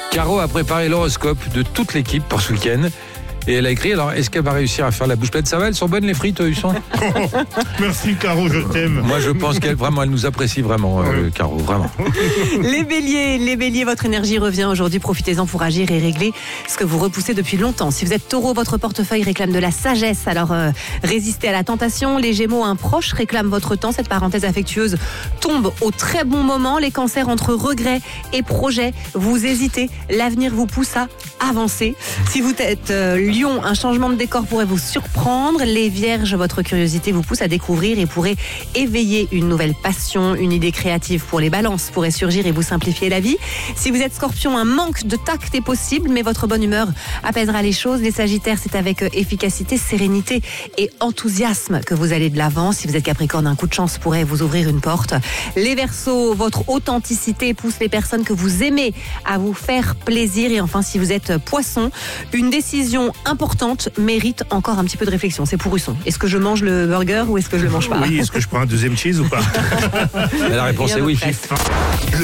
Caro a préparé l'horoscope de toute l'équipe pour ce week-end. Et elle a écrit, alors est-ce qu'elle va réussir à faire la bouche pleine? Ça va, elles sont bonnes les frites, Husson? Merci Caro, je t'aime. Moi je pense qu'elle nous apprécie vraiment, Caro, vraiment. Les béliers, votre énergie revient aujourd'hui. Profitez-en pour agir et régler ce que vous repoussez depuis longtemps. Si vous êtes taureau, votre portefeuille réclame de la sagesse, alors résistez à la tentation. Les gémeaux, un proche réclame votre temps. Cette parenthèse affectueuse tombe au très bon moment. Les cancers, entre regrets et projets, vous hésitez. L'avenir vous pousse à avancer. Si vous êtes Lion, un changement de décor pourrait vous surprendre. Les vierges, votre curiosité vous pousse à découvrir et pourrait éveiller une nouvelle passion. Une idée créative pour les balances pourrait surgir et vous simplifier la vie. Si vous êtes scorpion, un manque de tact est possible, mais votre bonne humeur apaisera les choses. Les sagittaires, c'est avec efficacité, sérénité et enthousiasme que vous allez de l'avant. Si vous êtes capricorne, un coup de chance pourrait vous ouvrir une porte. Les verseaux, votre authenticité pousse les personnes que vous aimez à vous faire plaisir. Et enfin, si vous êtes poisson, une décision importante mérite encore un petit peu de réflexion. C'est pour Husson. Est-ce que je mange le burger ou est-ce que je le mange pas? Oui, est-ce que je prends un deuxième cheese ou pas? La réponse est oui.